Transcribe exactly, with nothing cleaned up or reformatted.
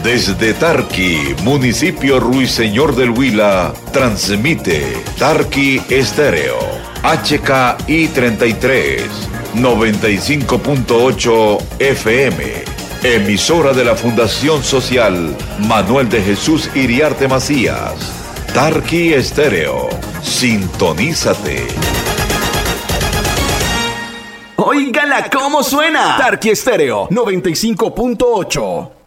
Desde Tarqui, municipio Ruiseñor del Huila, transmite Tarqui Estéreo, H K I treinta y tres, noventa y cinco punto ocho F M, emisora de la Fundación Social Manuel de Jesús Iriarte Macías. Tarqui Estéreo, sintonízate. Óigala cómo suena. Tarqui Estéreo noventa y cinco punto ocho.